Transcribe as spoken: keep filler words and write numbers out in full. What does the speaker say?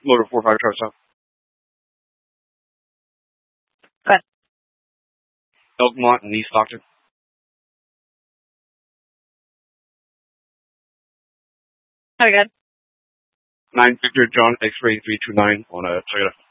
Motor four five Charles South. Good. Elkmont and East Stockton. Very good. Nine Victor John X-ray three two nine on a Toyota.